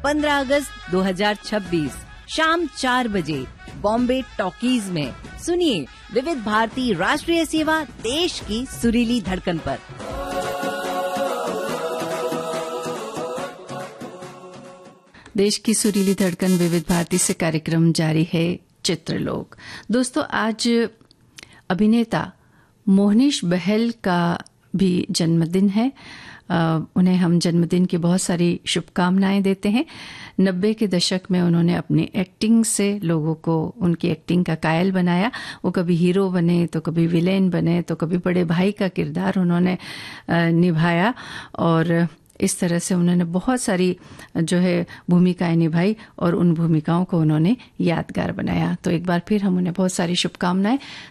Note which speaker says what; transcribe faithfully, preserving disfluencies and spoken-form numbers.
Speaker 1: पंद्रह अगस्त दो हज़ार छब्बीस शाम चार बजे बॉम्बे टॉकीज में सुनिए विविध भारती राष्ट्रीय सेवा देश की सुरीली धड़कन पर।
Speaker 2: देश की सुरीली धड़कन विविध भारती से कार्यक्रम जारी है चित्रलोक। दोस्तों, आज अभिनेता मोहनीश बहल का भी जन्मदिन है। आ, उन्हें हम जन्मदिन की बहुत सारी शुभकामनाएं देते हैं। नब्बे के दशक में उन्होंने अपनी एक्टिंग से लोगों को उनकी एक्टिंग का कायल बनाया। वो कभी हीरो बने तो कभी विलेन बने तो कभी बड़े भाई का किरदार उन्होंने निभाया और इस तरह से उन्होंने बहुत सारी जो है भूमिकाएं निभाई और उन भूमिकाओं को उन्होंने यादगार बनाया। तो एक बार फिर हम उन्हें बहुत सारी शुभकामनाएं।